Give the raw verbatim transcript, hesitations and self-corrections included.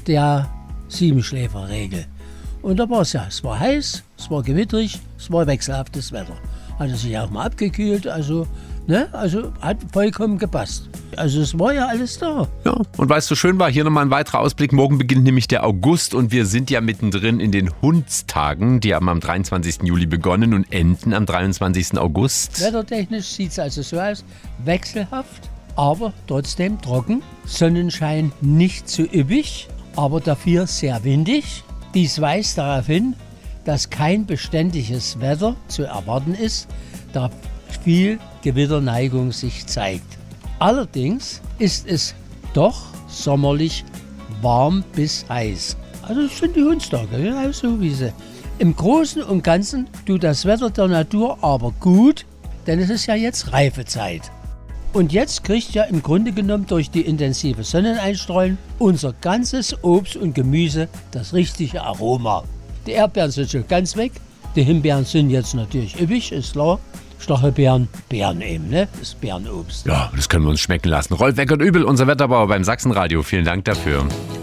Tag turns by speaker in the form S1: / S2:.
S1: der Siebenschläferregel. Und da war es ja, es war heiß, es war gewitterig, es war wechselhaftes Wetter. Hat es sich auch mal abgekühlt, also, ne, also hat vollkommen gepasst. Also es war ja alles da.
S2: Ja, und weißt du, schön war hier nochmal ein weiterer Ausblick. Morgen beginnt nämlich der August und wir sind ja mittendrin in den Hundstagen. Die haben am dreiundzwanzigsten Juli begonnen und enden am dreiundzwanzigsten August.
S1: Wettertechnisch sieht es also so aus, wechselhaft, aber trotzdem trocken. Sonnenschein nicht zu üppig, aber dafür sehr windig. Dies weist darauf hin, dass kein beständiges Wetter zu erwarten ist, da viel Gewitterneigung sich zeigt. Allerdings ist es doch sommerlich warm bis heiß. Also das sind die Hundstage, ja, so wie sie. Im Großen und Ganzen tut das Wetter der Natur aber gut, denn es ist ja jetzt Reifezeit. Und jetzt kriegt ja im Grunde genommen durch die intensive Sonneneinstrahlung unser ganzes Obst und Gemüse das richtige Aroma. Die Erdbeeren sind schon ganz weg, die Himbeeren sind jetzt natürlich üppig, ist klar. Stachelbeeren, Beeren eben, ne? Das ist Beerenobst.
S2: Ja, das können wir uns schmecken lassen. Rolf Eckert-Übel, unser Wetterbauer beim Sachsenradio. Vielen Dank dafür.